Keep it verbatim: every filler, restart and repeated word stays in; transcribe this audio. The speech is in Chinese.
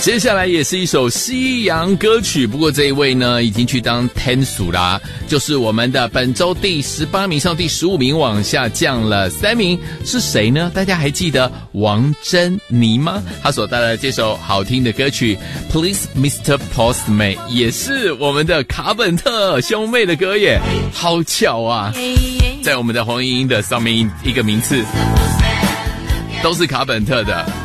接下来也是一首西洋歌曲，不过这一位呢已经去当天数啦，就是我们的本周第十八名上第十五名往下降了三名，是谁呢？大家还记得王珍妮吗？她所带来的这首好听的歌曲 Please Mister Postman 也是我们的卡本特兄妹的歌耶，好巧啊，在我们的黄莺莺的上面一个名次都是卡本特的。